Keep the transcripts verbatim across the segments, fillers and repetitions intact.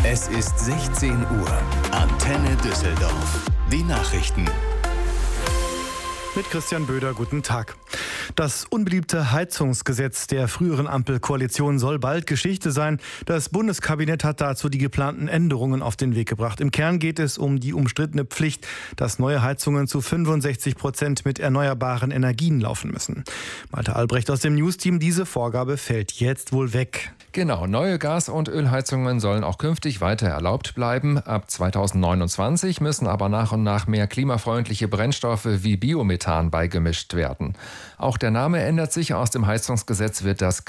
Es ist sechzehn Uhr. Antenne Düsseldorf. Die Nachrichten. Mit Christian Böder, guten Tag. Das unbeliebte Heizungsgesetz der früheren Ampelkoalition soll bald Geschichte sein. Das Bundeskabinett hat dazu die geplanten Änderungen auf den Weg gebracht. Im Kern geht es um die umstrittene Pflicht, dass neue Heizungen zu fünfundsechzig Prozent mit erneuerbaren Energien laufen müssen. Malte Albrecht aus dem News-Team, diese Vorgabe fällt jetzt wohl weg. Genau, neue Gas- und Ölheizungen sollen auch künftig weiter erlaubt bleiben. Ab zweitausendneunundzwanzig müssen aber nach und nach mehr klimafreundliche Brennstoffe wie Biomethan beigemischt werden. Auch der Name ändert sich. Aus dem Heizungsgesetz wird das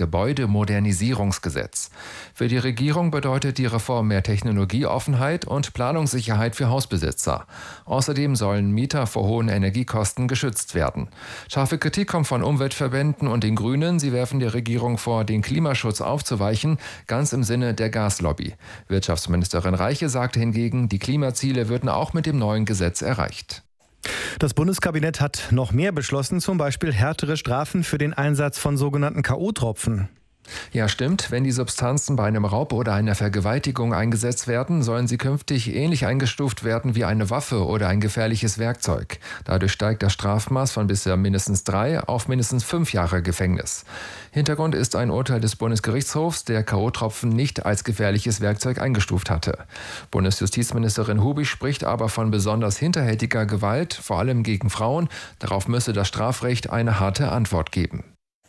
Gebäudemodernisierungsgesetz. Für die Regierung bedeutet die Reform mehr Technologieoffenheit und Planungssicherheit für Hausbesitzer. Außerdem sollen Mieter vor hohen Energiekosten geschützt werden. Scharfe Kritik kommt von Umweltverbänden und den Grünen. Sie werfen der Regierung vor, den Klimaschutz aufzuweichen, ganz im Sinne der Gaslobby. Wirtschaftsministerin Reiche sagte hingegen, die Klimaziele würden auch mit dem neuen Gesetz erreicht. Das Bundeskabinett hat noch mehr beschlossen, zum Beispiel härtere Strafen für den Einsatz von sogenannten K O-Tropfen. Ja, stimmt. Wenn die Substanzen bei einem Raub oder einer Vergewaltigung eingesetzt werden, sollen sie künftig ähnlich eingestuft werden wie eine Waffe oder ein gefährliches Werkzeug. Dadurch steigt das Strafmaß von bisher mindestens drei auf mindestens fünf Jahre Gefängnis. Hintergrund ist ein Urteil des Bundesgerichtshofs, der K O-Tropfen nicht als gefährliches Werkzeug eingestuft hatte. Bundesjustizministerin Hubig spricht aber von besonders hinterhältiger Gewalt, vor allem gegen Frauen. Darauf müsse das Strafrecht eine harte Antwort geben.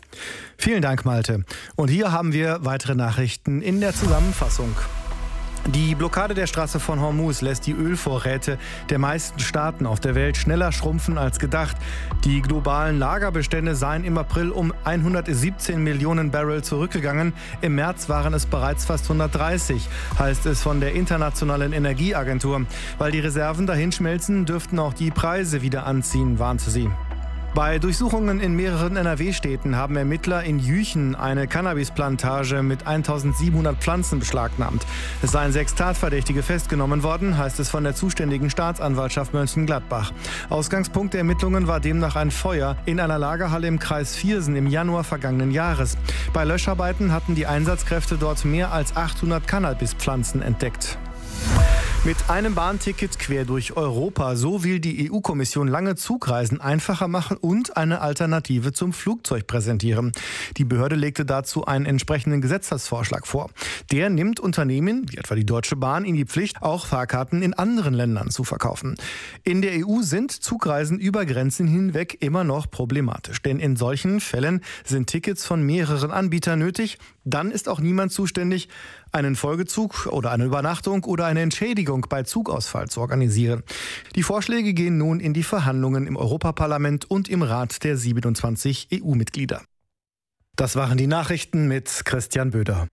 Vielen Dank, Malte. Und hier haben wir weitere Nachrichten in der Zusammenfassung. Die Blockade der Straße von Hormuz lässt die Ölvorräte der meisten Staaten auf der Welt schneller schrumpfen als gedacht. Die globalen Lagerbestände seien im April um hundertsiebzehn Millionen Barrel zurückgegangen. Im März waren es bereits fast hundertdreißig, heißt es von der Internationalen Energieagentur. Weil die Reserven dahinschmelzen, dürften auch die Preise wieder anziehen, warnte sie. Bei Durchsuchungen in mehreren N R W-Städten haben Ermittler in Jüchen eine Cannabisplantage mit eintausendsiebenhundert Pflanzen beschlagnahmt. Es seien sechs Tatverdächtige festgenommen worden, heißt es von der zuständigen Staatsanwaltschaft Mönchengladbach. Ausgangspunkt der Ermittlungen war demnach ein Feuer in einer Lagerhalle im Kreis Viersen im Januar vergangenen Jahres. Bei Löscharbeiten hatten die Einsatzkräfte dort mehr als achthundert Cannabispflanzen entdeckt. Mit einem Bahnticket quer durch Europa. So will die E U-Kommission lange Zugreisen einfacher machen und eine Alternative zum Flugzeug präsentieren. Die Behörde legte dazu einen entsprechenden Gesetzesvorschlag vor. Der nimmt Unternehmen, wie etwa die Deutsche Bahn, in die Pflicht, auch Fahrkarten in anderen Ländern zu verkaufen. In der E U sind Zugreisen über Grenzen hinweg immer noch problematisch. Denn in solchen Fällen sind Tickets von mehreren Anbietern nötig. Dann ist auch niemand zuständig, einen Folgezug oder eine Übernachtung oder eine Entschädigung bei Zugausfall zu organisieren. Die Vorschläge gehen nun in die Verhandlungen im Europaparlament und im Rat der siebenundzwanzig E U-Mitglieder. Das waren die Nachrichten mit Christian Böder.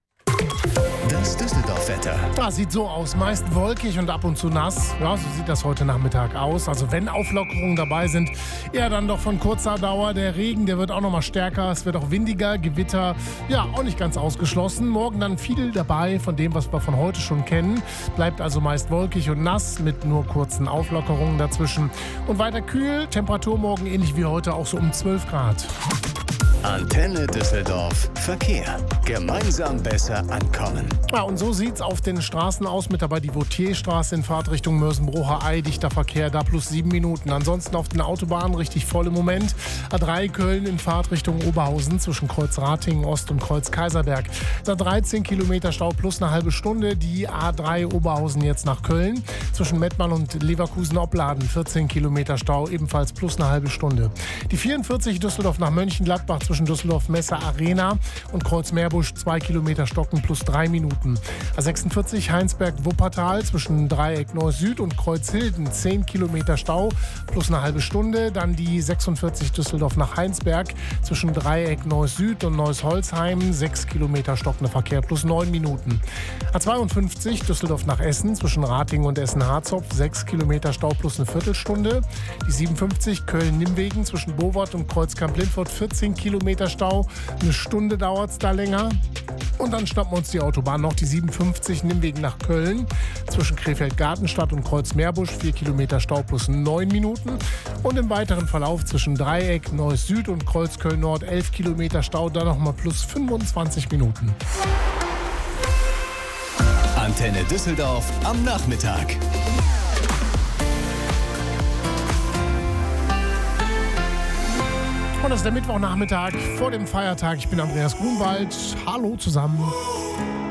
Das Düsseldorf-Wetter. Das sieht so aus, meist wolkig und ab und zu nass. Ja, so sieht das heute Nachmittag aus. Also wenn Auflockerungen dabei sind, eher dann doch von kurzer Dauer. Der Regen, der wird auch noch mal stärker. Es wird auch windiger, Gewitter, ja, auch nicht ganz ausgeschlossen. Morgen dann viel dabei von dem, was wir von heute schon kennen. Bleibt also meist wolkig und nass mit nur kurzen Auflockerungen dazwischen. Und weiter kühl, Temperatur morgen ähnlich wie heute auch so um zwölf Grad. Antenne Düsseldorf. Verkehr. Gemeinsam besser ankommen. Ja, und so sieht's auf den Straßen aus. Mit dabei die Vautierstraße in Fahrtrichtung Mörsenbrucher Ei, dichter Verkehr, da plus sieben Minuten. Ansonsten auf den Autobahnen richtig voll im Moment. A drei Köln in Fahrtrichtung Oberhausen zwischen Kreuz Ratingen Ost und Kreuz Kaiserberg. Da dreizehn Kilometer Stau plus eine halbe Stunde. Die A drei Oberhausen jetzt nach Köln. Zwischen Mettmann und Leverkusen-Opladen vierzehn Kilometer Stau, ebenfalls plus eine halbe Stunde. Die vierundvierzig Düsseldorf nach Mönchengladbach zwischen Düsseldorf Messe Arena und Kreuz-Meerbusch zwei Kilometer Stocken plus drei Minuten. A sechsundvierzig Heinsberg-Wuppertal zwischen Dreieck Neuss Süd und Kreuzhilden zehn Kilometer Stau plus eine halbe Stunde. Dann die sechsundvierzig Düsseldorf nach Heinsberg zwischen Dreieck Neuss Süd und Neuss-Holzheim sechs Kilometer stockender Verkehr plus neun Minuten. A zweiundfünfzig Düsseldorf nach Essen zwischen Ratingen und Essen-Harzopf sechs Kilometer Stau plus eine Viertelstunde. Die siebenundfünfzig Köln-Nimwegen zwischen Bowart und Kreuz-Kamp-Lindfort vierzehn Kilometer Stau. Eine Stunde dauert es da länger. Und dann schnappen wir uns die Autobahn noch, die siebenundfünfzig Nimwegen nach Köln. Zwischen Krefeld-Gartenstadt und Kreuz-Meerbusch vier Kilometer Stau plus neun Minuten. Und im weiteren Verlauf zwischen Dreieck Neuss Süd und Kreuz-Köln-Nord elf Kilometer Stau, dann nochmal plus fünfundzwanzig Minuten. Antenne Düsseldorf am Nachmittag. Und das ist der Mittwochnachmittag vor dem Feiertag. Ich bin Andreas Grunwald. Hallo zusammen.